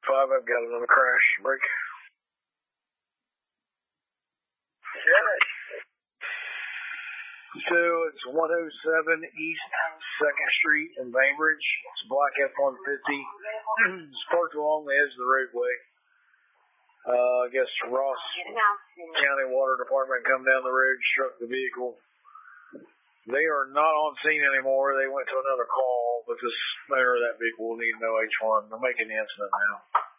5, I've got another crash break. Good. So it's 107 East 2nd Street in Bainbridge. It's a black F-150. It's parked along the edge of the roadway. I guess Ross County Water Department come down the road, struck the vehicle. They are not on scene anymore. They went to another call, but this owner of that vehicle will need no H1. They're making the incident now.